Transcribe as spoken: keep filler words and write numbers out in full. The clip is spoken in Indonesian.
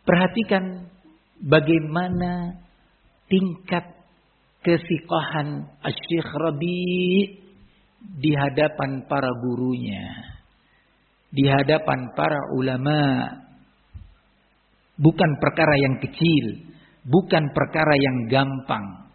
Perhatikan bagaimana tingkat kesiqahan Asy-Syaikh Rabi' di hadapan para gurunya, di hadapan para ulama. Bukan perkara yang kecil, bukan perkara yang gampang.